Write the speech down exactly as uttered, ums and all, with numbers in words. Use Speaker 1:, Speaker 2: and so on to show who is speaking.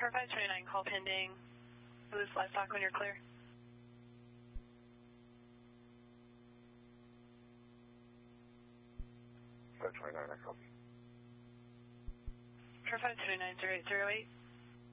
Speaker 1: Car five twenty-nine, call pending. Loose livestock when you're clear.
Speaker 2: five twenty-nine, I copy.
Speaker 1: Car five twenty-nine, zero eight zero eight.